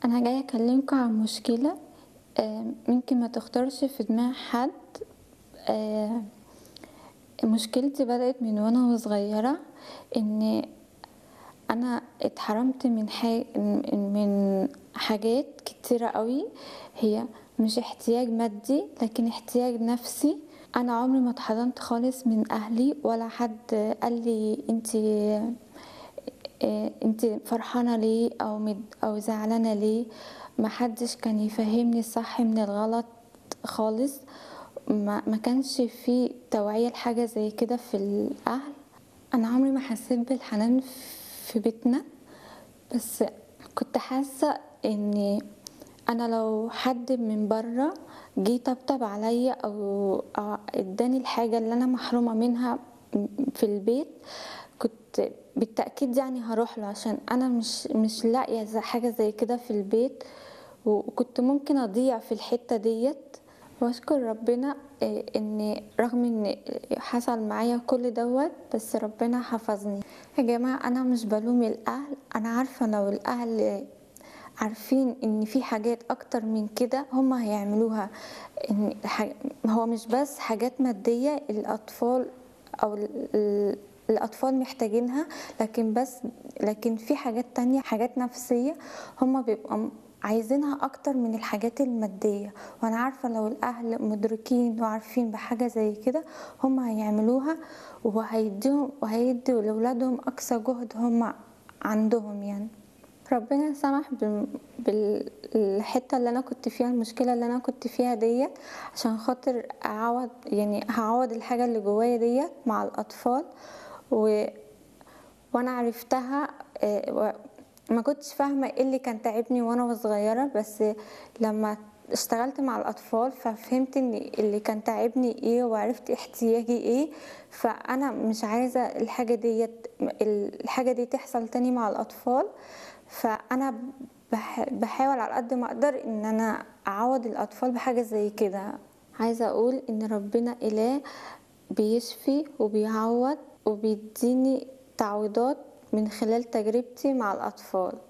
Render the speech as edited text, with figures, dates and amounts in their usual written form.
أنا جاية أكلمكوا عن مشكلة ممكن ما تخطرش في دماغ حد. آآ مشكلتي بدأت من وأنا صغيرة، إن أنا اتحرمت من حاجات كتيرة أوي، هي مش احتياج مادي لكن احتياج نفسي. أنا عمري ما اتحرمت خالص من أهلي، ولا حد قال لي أنتِ فرحانة ليه أو زعلانة ليه. ما حدش كان يفهّمني الصح من الغلط خالص. ما كانش في توعية لحاجة زي كده في الأهل. أنا عمري ما حسيت بالحنان في بيتنا، بس كنت حاسة إن أنا لو حد من برّه جه طبطب عليَّ أو ادّاني الحاجة اللي أنا محرومة منها في البيت، كنت بالتأكيد يعني هاروح له، عشان أنا مش لاقية حاجة زي كده في البيت، وكنت ممكن أضيع في الحتّة ديّة. وأشكر ربنا إن رغم إن حصل معايا كل دوّة، بس ربنا حفظني. يا جماعة أنا مش بالوم الأهل، أنا عارفة لو الأهل عارفين إن في حاجات أكتر من كده هُم هيعملوها. إن هو مش بس حاجات مادية الأطفال أو الأطفال محتاجينها، لكن في حاجات تانية، حاجات نفسية هُم بيبقوا عايزينها أكتر من الحاجات المادية. وأنا عارفة لو الأهل مدركين وعارفين بحاجة زي كده هُم هيعملوها، وهيدّوا لولادهم أقصى جهد هُم عندهم يعني. ربنا سمح بالحتة اللي أنا كنت فيها، المشكلة اللي أنا كنت فيها ديّة، عشان خاطر هاعوّض الحاجة اللي جوايا ديّة مع الأطفال. و وأنا عرفتها و ما كنتش فاهمة إيه اللي كان تاعبني وأنا صغيرة، بس لمّا اشتغلت مع الأطفال ففهمت إن اللي كان تاعبني إيه، وعرفت احتياجي إيه. فأنا مش عايزة الحاجة دي تحصل تاني مع الأطفال. فأنا باحاول على قد ما أقدر إن أنا أعوّض الأطفال بحاجة زي كده. عايزة أقول إن ربنا إله بيشفي وبيعوّض وبيدّيني تعويضات من خلال تجربتي مع الأطفال.